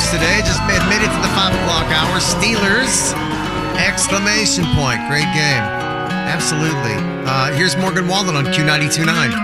Steelers today. Just made it to the 5 o'clock hour. Steelers! Exclamation point. Great game. Absolutely. Here's Morgan Wallen on Q92.9.